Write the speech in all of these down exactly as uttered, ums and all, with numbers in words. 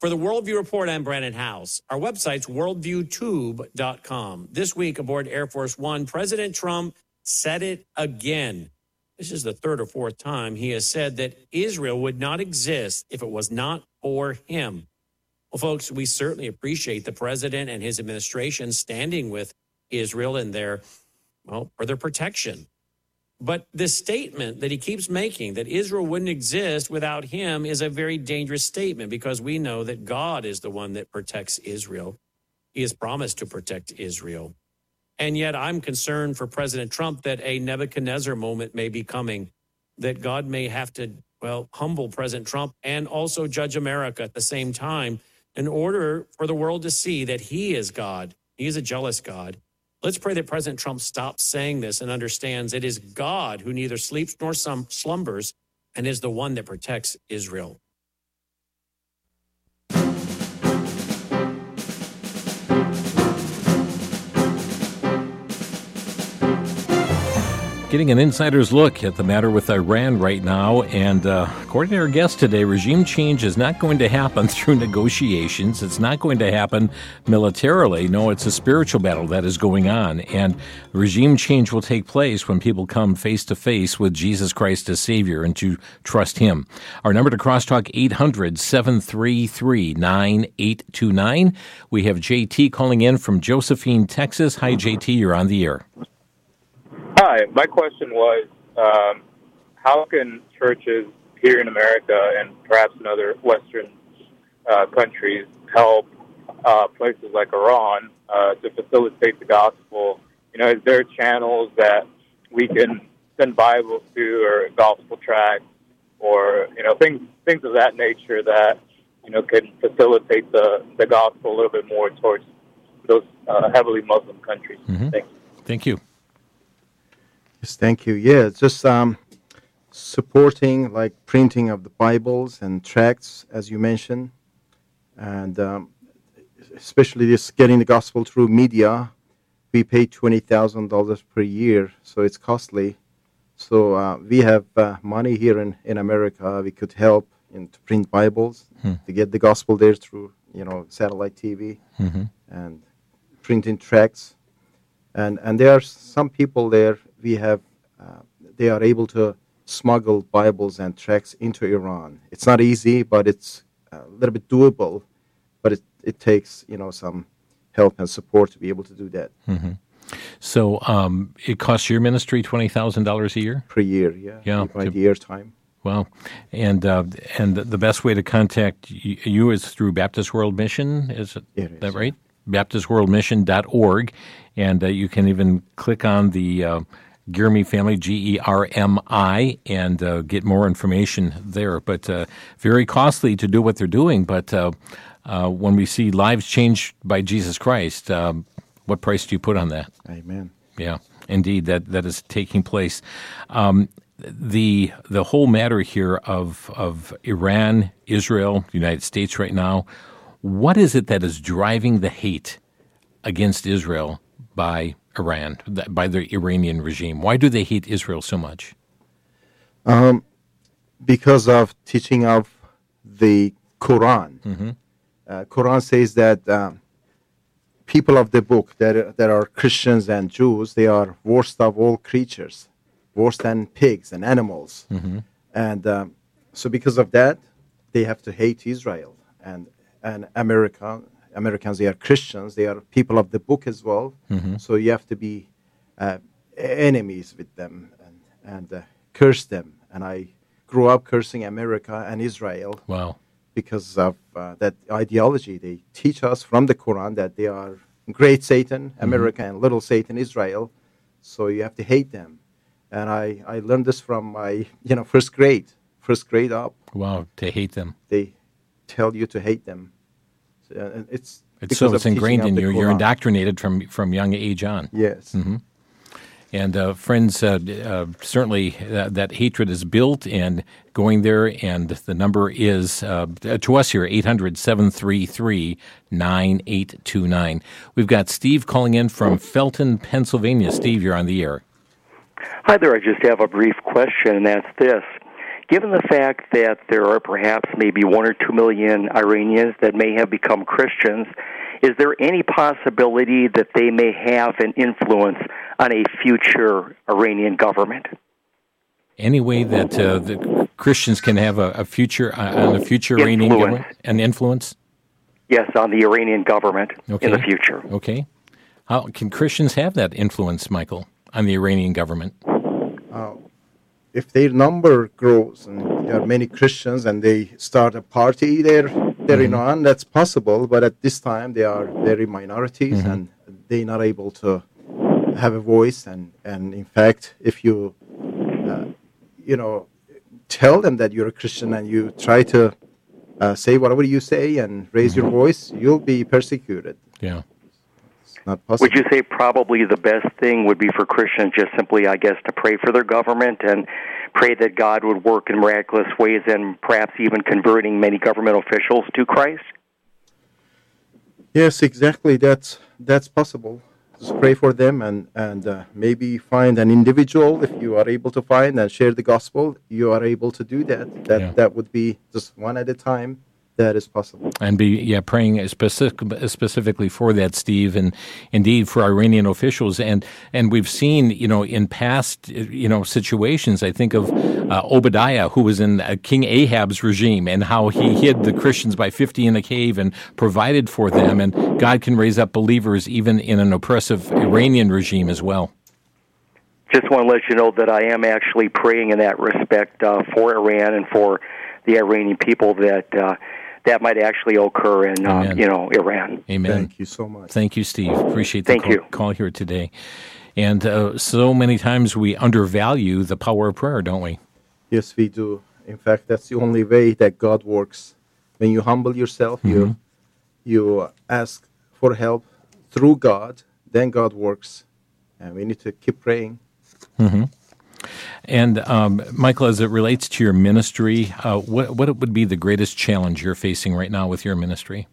For the Worldview Report, I'm Brandon House. Our website's worldview tube dot com. This week aboard Air Force One, President Trump said it again. This is the third or fourth time he has said that Israel would not exist if it was not for him. Well, folks, we certainly appreciate the president and his administration standing with Israel in their, well, for their protection. But this statement that he keeps making, that Israel wouldn't exist without him, is a very dangerous statement because we know that God is the one that protects Israel. He has promised to protect Israel. And yet I'm concerned for President Trump that a Nebuchadnezzar moment may be coming, that God may have to, well, humble President Trump and also judge America at the same time in order for the world to see that he is God. He is a jealous God. Let's pray that President Trump stops saying this and understands it is God who neither sleeps nor slumbers and is the one that protects Israel. Getting an insider's look at the matter with Iran right now, and uh, according to our guest today, regime change is not going to happen through negotiations. It's not going to happen militarily. No, it's a spiritual battle that is going on, and regime change will take place when people come face to face with Jesus Christ as Savior and to trust Him. Our number to crosstalk, eight hundred, seven three three, nine eight two nine. We have J T calling in from Josephine, Texas. Hi, J T, you're on the air. Hi, my question was, um, how can churches here in America and perhaps in other Western uh, countries help uh, places like Iran uh, to facilitate the gospel? You know, is there channels that we can send Bibles to or gospel tracts or, you know, things things of that nature that, you know, can facilitate the, the gospel a little bit more towards those uh, heavily Muslim countries? Mm-hmm. Thank you. Thank you. Yes, thank you. Yeah, it's just um, supporting like printing of the Bibles and tracts, as you mentioned, and um, especially just getting the gospel through media. We pay twenty thousand dollars per year, so it's costly. So uh, we have uh, money here in, in America. We could help in to print Bibles, hmm. to get the gospel there through, you know, satellite T V, mm-hmm. and printing tracts. And and there are some people there, we have, uh, they are able to smuggle Bibles and tracts into Iran. It's not easy, but it's a little bit doable. But it, it takes, you know, some help and support to be able to do that. Mm-hmm. So um, it costs your ministry twenty thousand dollars a year? Per year, yeah. Yeah. By the year time. Well, and uh, and the best way to contact you is through Baptist World Mission, is it, it is, that right? baptist world mission dot org, and uh, you can even click on the uh, Germi family, G E R M I, and uh, get more information there. But uh, very costly to do what they're doing, but uh, uh, when we see lives changed by Jesus Christ, um, what price do you put on that? Amen. Yeah, indeed, that, that is taking place. Um, the the whole matter here of of Iran, Israel, the United States right now, what is it that is driving the hate against Israel by Iran, by the Iranian regime? Why do they hate Israel so much? Um, because of teaching of the Quran. Mm-hmm. Uh, Quran says that um, people of the book, that, that are Christians and Jews, they are worst of all creatures, worse than pigs and animals. Mm-hmm. And um, so because of that, they have to hate Israel. And and America, Americans, they are Christians, they are people of the book as well. Mm-hmm. So you have to be uh, enemies with them and, and uh, curse them. And I grew up cursing America and Israel. Wow. Because of uh, that ideology. They teach us from the Quran that they are great Satan, America, mm-hmm. and little Satan, Israel. So you have to hate them. And I, I learned this from my, you know, first grade, first grade up. Wow, to hate them. They tell you to hate them. So, uh, it's it's so it's ingrained in you. You're indoctrinated from from young age on. Yes. Mm-hmm. And uh, friends, uh, uh, certainly uh, that hatred is built and going there, and the number is, uh, to us here, eight hundred, seven three three, nine eight two nine. We've got Steve calling in from Felton, Pennsylvania. Steve, you're on the air. Hi there. I just have a brief question, and that's this. given the fact that there are perhaps maybe one or two million Iranians that may have become Christians, is there any possibility that they may have an influence on a future Iranian government? Any way that uh, the Christians can have a, a future uh, on a future Iranian Influence. government, an influence? Yes, on the Iranian government Okay. in the future. Okay. How can Christians have that influence, Michael, on the Iranian government? If their number grows and there are many Christians and they start a party there, there in Iran, that's possible. But at this time, they are very minorities Mm-hmm. and they're not able to have a voice. And, and in fact, if you, uh, you know, tell them that you're a Christian and you try to uh, say whatever you say and raise your voice, you'll be persecuted. Yeah. It's not possible. Would you say probably the best thing would be for Christians just simply, I guess, to pray for their government and pray that God would work in miraculous ways and perhaps even converting many government officials to Christ? Yes, exactly. That's that's possible. Just pray for them and and uh, maybe find an individual if you are able to find and share the gospel. You are able to do that. That Yeah. that would be just one at a time. That is possible. And be yeah praying specific, specifically for that, Steve, and indeed for Iranian officials. And and we've seen, you know, in past, you know, situations, I think of uh, Obadiah, who was in uh, King Ahab's regime, and how he hid the Christians by fifty in a cave and provided for them. And God can raise up believers even in an oppressive Iranian regime as well. Just want to let you know that I am actually praying in that respect uh, for Iran and for the Iranian people that uh, that might actually occur in, uh, Amen. you know, Iran. Amen. Thank you so much. Thank you, Steve. Appreciate the Thank call, you. call here today. And uh, so many times we undervalue the power of prayer, don't we? Yes, we do. In fact, that's the only way that God works. When you humble yourself, you you ask for help through God, then God works. And we need to keep praying. And um, Michael, as it relates to your ministry, uh, what what would be the greatest challenge you're facing right now with your ministry?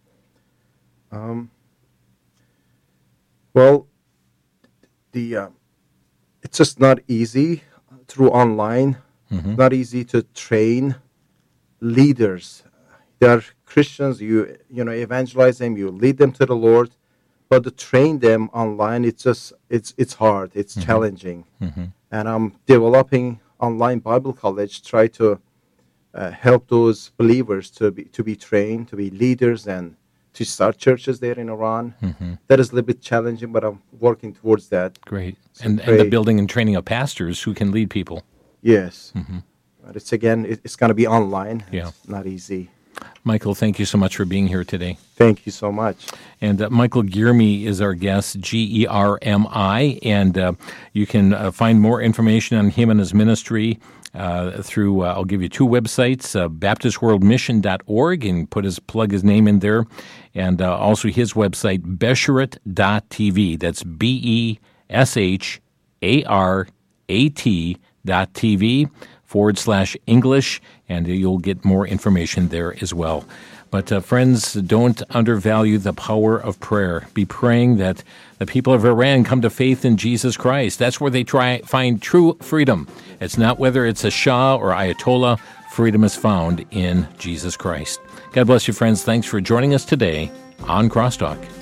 Well, the uh, it's just not easy through online. Not easy to train leaders. They are Christians. You you know evangelize them. You lead them to the Lord, but to train them online, it's just it's it's hard. It's challenging. And I'm developing online Bible college. Try to uh, help those believers to be to be trained, to be leaders, and to start churches there in Iran. That is a little bit challenging, but I'm working towards that. Great. So And, and pray. the building and training of pastors who can lead people. Yes. But it's again, it- it's going to be online. Yeah. It's not easy. Michael, thank you so much for being here today. Thank you so much. And uh, Michael Giermy is our guest, G E R M I, and uh, you can uh, find more information on him and his ministry uh, through, uh, I'll give you two websites, uh, baptist world mission dot org, and put his, plug his name in there, and uh, also his website, besheret dot t v. That's B E S H A R A T dot T V forward slash English, and you'll get more information there as well. But uh, friends, don't undervalue the power of prayer. Be praying that the people of Iran come to faith in Jesus Christ. That's where they try find true freedom. It's not whether it's a Shah or Ayatollah. Freedom is found in Jesus Christ. God bless you, friends. Thanks for joining us today on Crosstalk.